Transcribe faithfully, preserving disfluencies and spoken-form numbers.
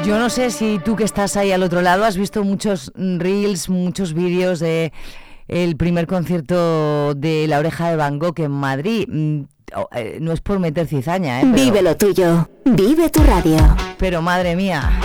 Yo no sé si tú que estás ahí al otro lado has visto muchos reels, muchos vídeos de el primer concierto de La Oreja de Van Gogh en Madrid. No es por meter cizaña, ¿eh? Pero, vive lo tuyo, vive tu radio. Pero madre mía.